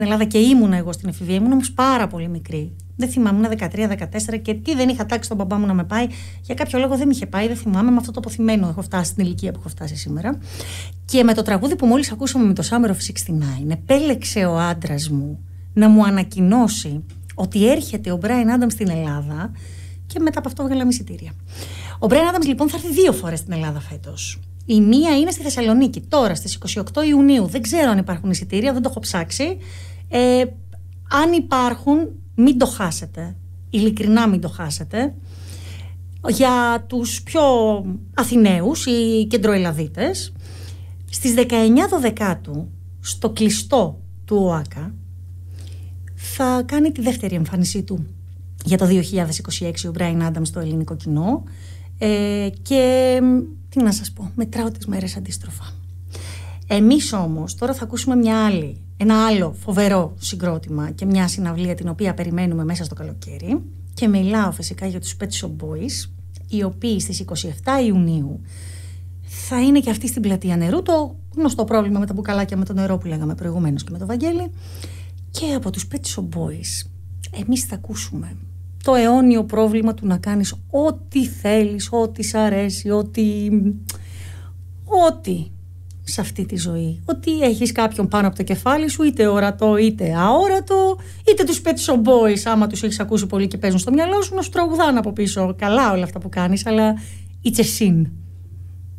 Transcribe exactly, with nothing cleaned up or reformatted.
Ελλάδα και ήμουνα εγώ στην εφηβεία, ήμουν όμως πάρα πολύ μικρή. Δεν θυμάμαι, ήμουν δεκατρία δεκατέσσερα και τι δεν είχα τάξει τον μπαμπά μου να με πάει. Για κάποιο λόγο δεν με είχε πάει, δεν θυμάμαι. Με αυτό το αποθυμένο έχω φτάσει στην ηλικία που έχω φτάσει σήμερα. Και με το τραγούδι που μόλις ακούσαμε με το Summer of εξήντα εννιά, επέλεξε ο άντρας μου να μου ανακοινώσει ότι έρχεται ο Bryan Adams στην Ελλάδα και μετά από αυτό βγάλαμε εισιτήρια. Ο Bryan Adams λοιπόν θα έρθει δύο φορές στην Ελλάδα φέτος. Η μία είναι στη Θεσσαλονίκη, τώρα στις είκοσι οκτώ Ιουνίου. Δεν ξέρω αν υπάρχουν εισιτήρια, δεν το έχω ψάξει. Ε, αν υπάρχουν, μην το χάσετε. Ειλικρινά μην το χάσετε. Για τους πιο Αθηναίους ή κεντροελλαδίτες, στις δεκαεννιά Δεκάτου, στο κλειστό του ΟΑΚΑ, θα κάνει τη δεύτερη εμφάνισή του για το δύο χιλιάδες είκοσι έξι ο Bryan Adams στο ελληνικό κοινό. Ε, και τι να σας πω, μετράω τις μέρες αντίστροφα. Εμείς όμως τώρα θα ακούσουμε μια άλλη, ένα άλλο φοβερό συγκρότημα και μια συναυλία την οποία περιμένουμε μέσα στο καλοκαίρι, και μιλάω φυσικά για τους Pet Shop Boys, οι οποίοι στις είκοσι επτά Ιουνίου θα είναι και αυτοί στην Πλατεία Νερού, το γνωστό πρόβλημα με τα μπουκαλάκια με το νερό που λέγαμε προηγουμένως και με το Βαγγέλη. Και από τους Pet Shop Boys εμείς θα ακούσουμε το αιώνιο πρόβλημα του να κάνεις ό,τι θέλεις, ό,τι σ' αρέσει, ό,τι... ό,τι σε αυτή τη ζωή. Ότι έχεις κάποιον πάνω από το κεφάλι σου, είτε ορατό είτε αόρατο, είτε τους Pet Shop Boys, άμα τους έχεις ακούσει πολύ και παίζουν στο μυαλό σου, να σου τραγουδάνε από πίσω. Καλά όλα αυτά που κάνεις, αλλά it's a sin.